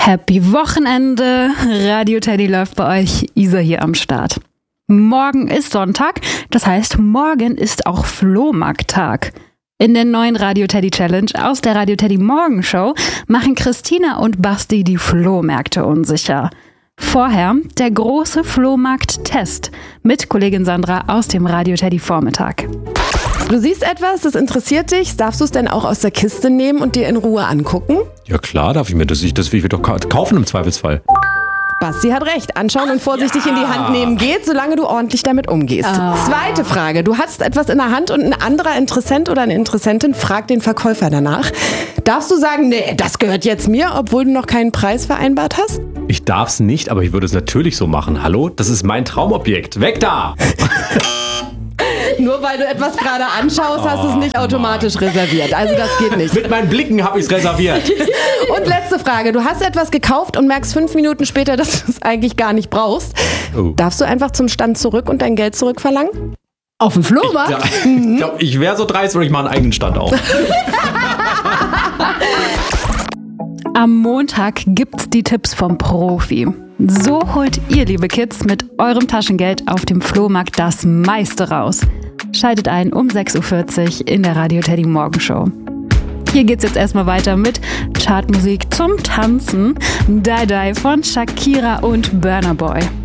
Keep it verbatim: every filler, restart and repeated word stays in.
Happy Wochenende, Radio Teddy läuft bei euch, Isa hier am Start. Morgen ist Sonntag, das heißt, morgen ist auch Flohmarkttag. In der neuen Radio Teddy Challenge aus der Radio Teddy Morgenshow machen Christina und Basti die Flohmärkte unsicher. Vorher der große Flohmarkt-Test mit Kollegin Sandra aus dem Radio Teddy Vormittag. Du siehst etwas, das interessiert dich. Darfst du es denn auch aus der Kiste nehmen und dir in Ruhe angucken? Ja klar, darf ich mir das. Ich, das will ich mir doch kaufen im Zweifelsfall. Basti hat recht. Anschauen und vorsichtig ja. in die Hand nehmen geht, solange du ordentlich damit umgehst. Oh. Zweite Frage. Du hast etwas in der Hand und ein anderer Interessent oder eine Interessentin fragt den Verkäufer danach. Darfst du sagen, nee, das gehört jetzt mir, obwohl du noch keinen Preis vereinbart hast? Ich darf's nicht, aber ich würde es natürlich so machen. Hallo, das ist mein Traumobjekt. Weg da! Nur weil du etwas gerade anschaust, oh, hast du es nicht automatisch Mann. reserviert. Also das geht nicht. Mit meinen Blicken habe ich es reserviert. Und letzte Frage. Du hast etwas gekauft und merkst fünf Minuten später, dass du es eigentlich gar nicht brauchst. Oh. Darfst du einfach zum Stand zurück und dein Geld zurückverlangen? Auf dem Flohmarkt? Ich, mhm. ich glaube, ich wäre so dreist, würde ich mal einen eigenen Stand auf. Am Montag gibt's die Tipps vom Profi. So holt ihr, liebe Kids, mit eurem Taschengeld auf dem Flohmarkt das meiste raus. Schaltet ein um sechs Uhr vierzig in der Radio Teddy Morgenshow. Hier geht's jetzt erstmal weiter mit Chartmusik zum Tanzen. Die Die von Shakira und Burna Boy.